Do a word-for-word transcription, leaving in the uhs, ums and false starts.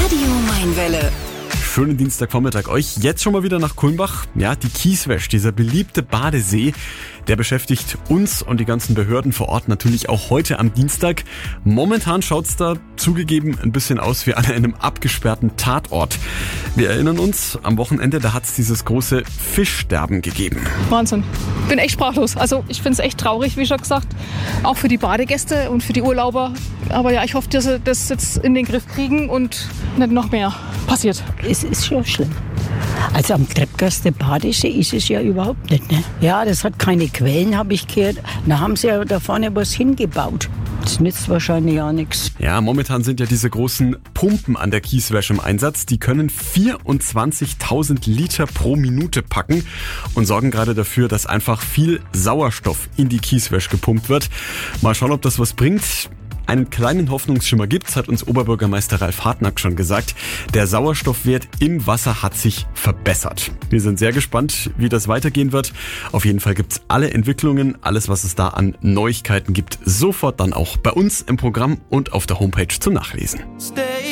Radio Mainwelle. Schönen Dienstagvormittag euch. Jetzt schon mal wieder nach Kulmbach. Ja, die Kieswäsch, dieser beliebte Badesee, der beschäftigt uns und die ganzen Behörden vor Ort natürlich auch heute am Dienstag. Momentan schaut's da zugegeben ein bisschen aus wie an einem abgesperrten Tatort. Wir erinnern uns, am Wochenende, da hat's dieses große Fischsterben gegeben. Wahnsinn. Bin echt sprachlos. Also ich finde es echt traurig, wie schon gesagt. Auch für die Badegäste und für die Urlauber. Aber ja, ich hoffe, dass sie das jetzt in den Griff kriegen und nicht noch mehr passiert. Es ist schon schlimm. Also am Treppgast Badesee ist es ja überhaupt nicht. Ne? Ja, das hat keine Quellen, habe ich gehört. Da haben sie ja da vorne was hingebaut. Das nützt wahrscheinlich auch nichts. Ja, momentan sind ja diese großen Pumpen an der Kieswäsche im Einsatz. Die können vierundzwanzigtausend Liter pro Minute packen und sorgen gerade dafür, dass einfach viel Sauerstoff in die Kieswäsche gepumpt wird. Mal schauen, ob das was bringt. Einen kleinen Hoffnungsschimmer gibt's, hat uns Oberbürgermeister Ralf Hartnack schon gesagt. Der Sauerstoffwert im Wasser hat sich verbessert. Wir sind sehr gespannt, wie das weitergehen wird. Auf jeden Fall gibt's alle Entwicklungen, alles was es da an Neuigkeiten gibt, sofort dann auch bei uns im Programm und auf der Homepage zum Nachlesen.